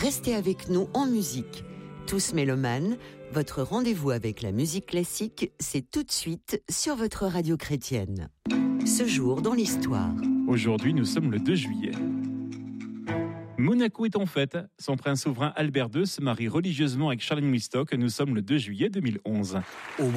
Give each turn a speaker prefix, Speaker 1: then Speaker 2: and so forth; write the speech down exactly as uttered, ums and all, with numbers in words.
Speaker 1: Restez avec nous en musique. Tous mélomanes, votre rendez-vous avec la musique classique, c'est tout de suite sur votre radio chrétienne. Ce jour dans l'histoire.
Speaker 2: Aujourd'hui, nous sommes le deux juillet. Monaco est en fête. Son prince souverain Albert deux se marie religieusement avec Charlène Wistock. Nous sommes le deux juillet deux mille onze. Au